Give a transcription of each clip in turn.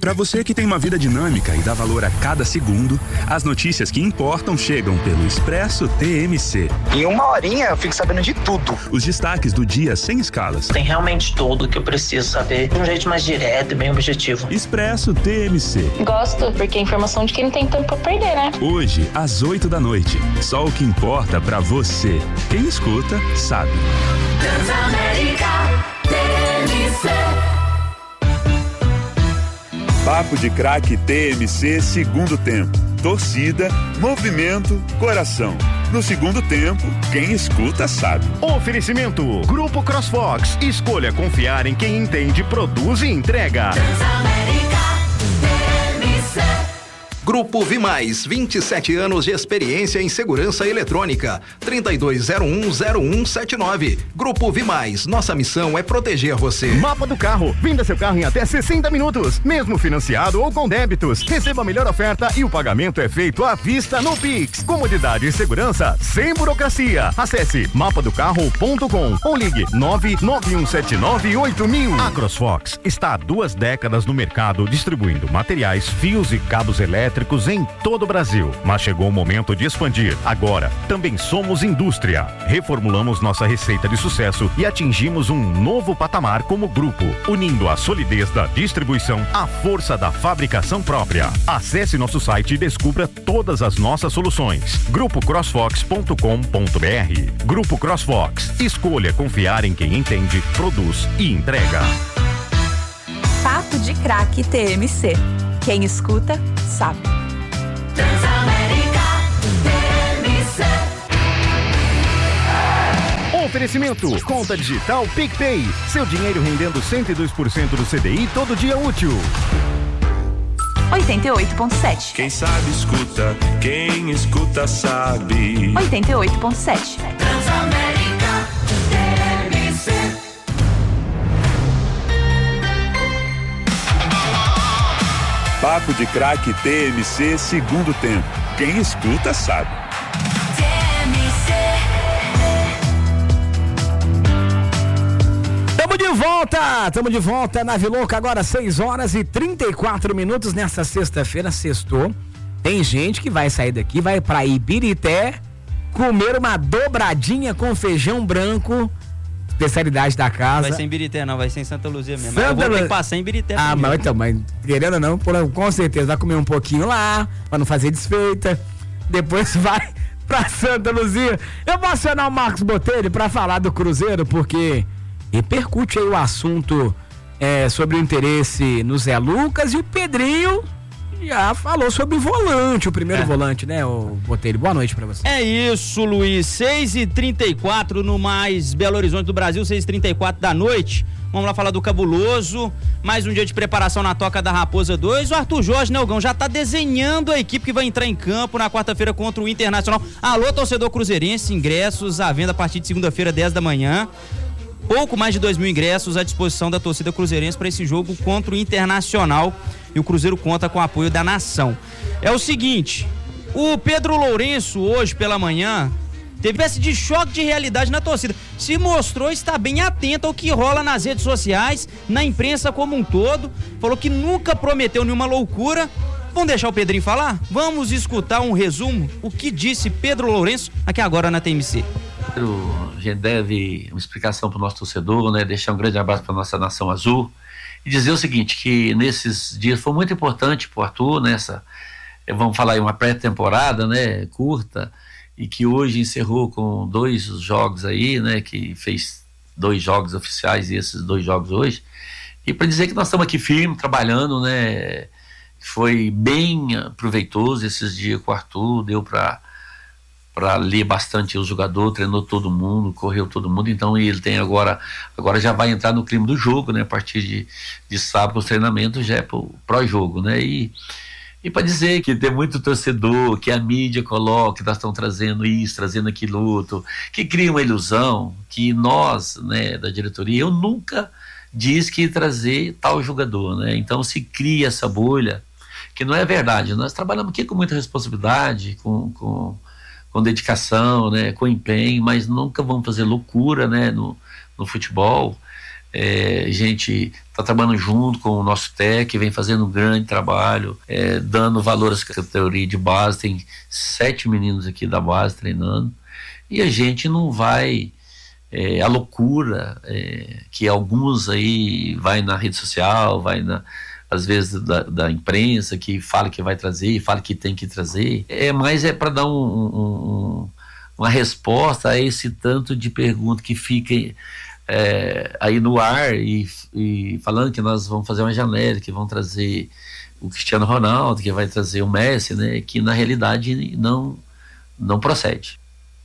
Para você que tem uma vida dinâmica e dá valor a cada segundo, as notícias que importam chegam pelo Expresso TMC. Em uma horinha eu fico sabendo de tudo. Os destaques do dia sem escalas. Tem realmente tudo que eu preciso saber de um jeito mais direto e bem objetivo. Expresso TMC. Gosto, porque é informação de quem não tem tempo pra perder, né? Hoje, às 8h. Só o que importa pra você. Quem escuta, sabe. Transamérica TMC. Papo de Craque TMC segundo tempo. Torcida, movimento, coração. No segundo tempo, quem escuta sabe. Oferecimento Grupo CrossFox. Escolha confiar em quem entende, produz e entrega. Transamérica TMC. Grupo Vimais, 27 anos de experiência em segurança eletrônica. 32010179. Grupo Vimais, nossa missão é proteger você. Mapa do carro, venda seu carro em até 60 minutos, mesmo financiado ou com débitos. Receba a melhor oferta e o pagamento é feito à vista no Pix. Comodidade e segurança sem burocracia. Acesse mapadocarro.com ou ligue 991798000. A CrossFox está há 2 décadas no mercado distribuindo materiais, fios e cabos elétricos em todo o Brasil, mas chegou o momento de expandir. Agora, também somos indústria. Reformulamos nossa receita de sucesso e atingimos um novo patamar como grupo, unindo a solidez da distribuição à força da fabricação própria. Acesse nosso site e descubra todas as nossas soluções. grupocrossfox.com.br. Grupo CrossFox. Escolha confiar em quem entende, produz e entrega. Papo de Craque TMC. Quem escuta, sabe. Transamérica TMC. Oferecimento, conta digital PicPay. Seu dinheiro rendendo 102% do CDI todo dia útil. 88.7. Quem sabe escuta, quem escuta sabe. 88.7. Transamérica TMC. Papo de Craque TMC segundo tempo. Quem escuta sabe. Tamo de volta na Vilouca, agora 6h34 nessa sexta-feira, sextou. Tem gente que vai sair daqui, vai pra Ibirité comer uma dobradinha com feijão branco, especialidade da casa. Vai ser em Ibirité, não, vai ser em Santa Luzia mesmo. Eu vou ter que passar em Ibirité. Mas querendo ou não, com certeza vai comer um pouquinho lá, pra não fazer desfeita. Depois vai pra Santa Luzia. Eu vou acionar o Marcos Botelho pra falar do Cruzeiro, porque repercute aí o assunto sobre o interesse no Zé Lucas, e o Pedrinho já falou sobre o volante, o primeiro volante, né, o Botelho? Boa noite pra você. É isso, Luiz. 6h34 no mais Belo Horizonte do Brasil, 6h34 da noite. Vamos lá falar do Cabuloso. Mais um dia de preparação na Toca da Raposa 2. O Arthur Jorge Nelgão já tá desenhando a equipe que vai entrar em campo na quarta-feira contra o Internacional. Alô, torcedor cruzeirense, ingressos à venda a partir de segunda-feira, 10 da manhã. Pouco mais de 2.000 ingressos à disposição da torcida cruzeirense para esse jogo contra o Internacional, e o Cruzeiro conta com o apoio da nação. É o seguinte, o Pedro Lourenço hoje pela manhã teve espécie de choque de realidade na torcida, se mostrou estar bem atento ao que rola nas redes sociais, na imprensa como um todo, falou que nunca prometeu nenhuma loucura. Vamos deixar o Pedrinho falar? Vamos escutar um resumo, o que disse Pedro Lourenço aqui agora na TMC. A gente deve uma explicação para o nosso torcedor, né? Deixar um grande abraço para a nossa nação azul e dizer o seguinte, que nesses dias foi muito importante para o Arthur, vamos falar aí, uma pré-temporada, né, curta, e que hoje encerrou com 2 jogos aí, né, que fez 2 jogos oficiais e esses 2 jogos hoje, e para dizer que nós estamos aqui firme, trabalhando, né, foi bem proveitoso esses dias com o Arthur, deu para ler bastante o jogador, treinou todo mundo, correu todo mundo, então ele tem agora já vai entrar no clima do jogo, né, a partir de sábado, os treinamentos já é pro pró-jogo, né, e para dizer que tem muito torcedor, que a mídia coloca, que nós estamos trazendo isso, trazendo aquilo outro, que cria uma ilusão, que nós, né, da diretoria, eu nunca disse que ia trazer tal jogador, né, então se cria essa bolha, que não é verdade, nós trabalhamos aqui com muita responsabilidade, com dedicação, né, com empenho, mas nunca vamos fazer loucura, né, no futebol. A gente está trabalhando junto com o nosso TEC, vem fazendo um grande trabalho, dando valor à categoria de base. Tem 7 meninos aqui da base treinando, e a gente não vai a loucura que alguns aí vai na rede social, às vezes da imprensa, que fala que vai trazer, fala que tem que trazer, mas é para dar uma resposta a esse tanto de pergunta que fica aí no ar e falando que nós vamos fazer uma janela, que vão trazer o Cristiano Ronaldo, que vai trazer o Messi, né, que na realidade não procede.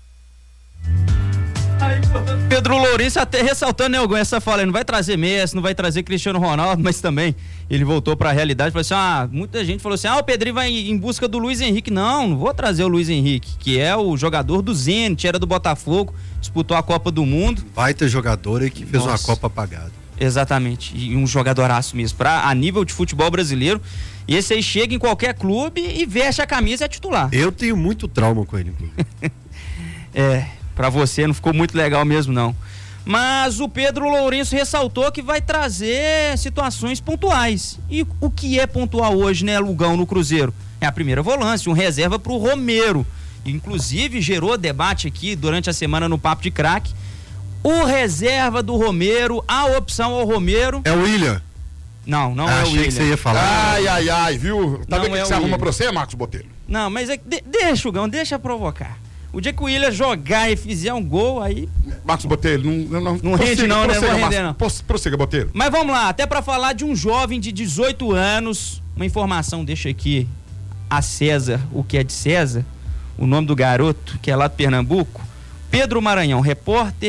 Pedro Lourenço até ressaltando, né, Algon, essa fala, não vai trazer Messi, não vai trazer Cristiano Ronaldo, mas também ele voltou pra realidade, falou assim, muita gente falou assim, o Pedrinho vai em busca do Luiz Henrique. Não vou trazer o Luiz Henrique, que é o jogador do Zenit, era do Botafogo, disputou a Copa do Mundo. Vai ter jogador aí que fez uma Copa apagada. Exatamente, e um jogadoraço mesmo, a nível de futebol brasileiro. E esse aí chega em qualquer clube e veste a camisa e é titular. Eu tenho muito trauma com ele, inclusive. Pra você não ficou muito legal mesmo, não. Mas o Pedro Lourenço ressaltou que vai trazer situações pontuais. E o que é pontual hoje, né, Lugão, no Cruzeiro? É a primeira volância, um reserva pro Romero. Inclusive, gerou debate aqui durante a semana no Papo de Craque. O reserva do Romero, a opção ao Romero... É o William? Não é o William. Achei que você ia falar. Ai, viu? Tá vendo que você arruma pra você, Marcos Botelho? Não, mas deixa, Lugão, deixa provocar. O dia que o William jogar e fizer um gol, aí... Marcos Botelho, não rende não, né? Vou render não. Prossiga, Botelho. Mas vamos lá, até pra falar de um jovem de 18 anos, uma informação, deixa aqui a César, o que é de César, o nome do garoto, que é lá de Pernambuco, Pedro Maranhão, repórter